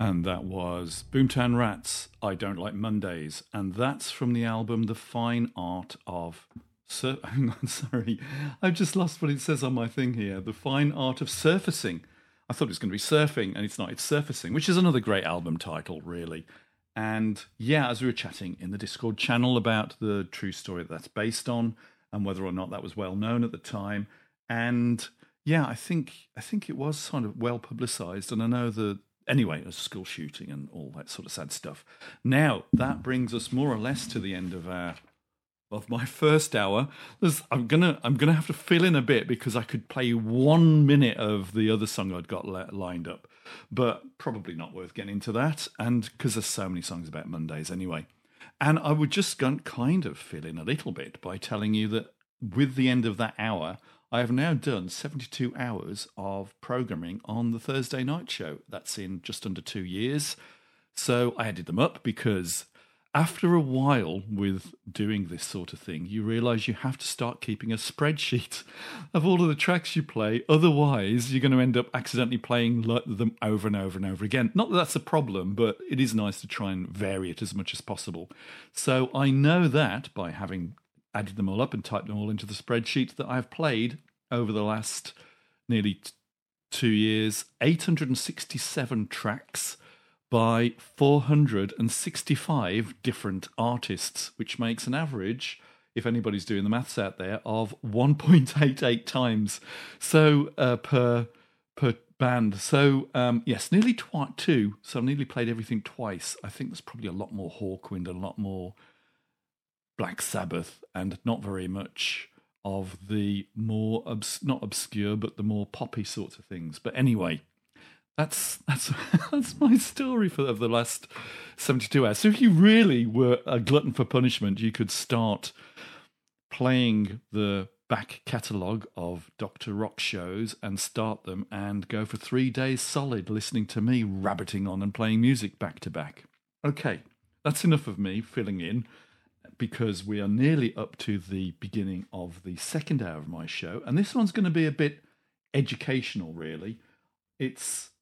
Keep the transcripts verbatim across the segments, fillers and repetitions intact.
And that was Boomtown Rats, I Don't Like Mondays. And that's from the album The Fine Art of... Sur- Hang on, sorry. I've just lost what it says on my thing here. The Fine Art of Surfacing. I thought it was going to be surfing, and it's not. It's surfacing, which is another great album title, really. And yeah, as we were chatting in the Discord channel about the true story that that's based on and whether or not that was well known at the time. And yeah, I think I think it was kind of well publicised. And I know that... Anyway, a school shooting and all that sort of sad stuff. Now, that brings us more or less to the end of our of my first hour. There's, I'm gonna I'm gonna have to fill in a bit because I could play one minute of the other song I'd got li- lined up, but probably not worth getting into that. And because there's so many songs about Mondays anyway, and I would just kind of fill in a little bit by telling you that with the end of that hour, I have now done seventy-two hours of programming on the Thursday night show. That's in just under two years. So I added them up because after a while with doing this sort of thing, you realise you have to start keeping a spreadsheet of all of the tracks you play. Otherwise, you're going to end up accidentally playing them over and over and over again. Not that that's a problem, but it is nice to try and vary it as much as possible. So I know that by having added them all up and typed them all into the spreadsheet that I've played over the last nearly t- two years, eight hundred sixty-seven tracks by four hundred sixty-five different artists, which makes an average, if anybody's doing the maths out there, of one point eight eight times so uh, per per band. So um, yes, nearly twi- two. So I've nearly played everything twice. I think there's probably a lot more Hawkwind and a lot more Black Sabbath, and not very much of the more obs- not obscure, but the more poppy sorts of things. But anyway, that's that's that's my story for of the last seventy-two hours. So if you really were a glutton for punishment, you could start playing the back catalogue of Doctor Rock shows and start them and go for three days solid listening to me rabbiting on and playing music back to back. Okay, that's enough of me filling in, because we are nearly up to the beginning of the second hour of my show. And this one's going to be a bit educational, really. It's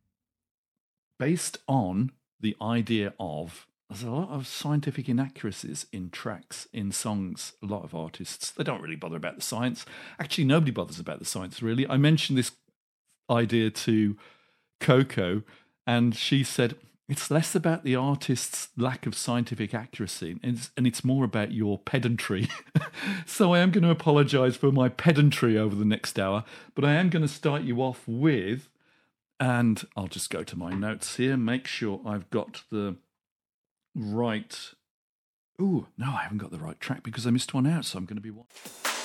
based on the idea of, there's a lot of scientific inaccuracies in tracks, in songs. A lot of artists, they don't really bother about the science. Actually, nobody bothers about the science, really. I mentioned this idea to Coco, and she said, it's less about the artist's lack of scientific accuracy, and it's, and it's more about your pedantry. So I am going to apologise for my pedantry over the next hour, but I am going to start you off with, and I'll just go to my notes here, make sure I've got the right... Ooh, no, I haven't got the right track because I missed one out, so I'm going to be...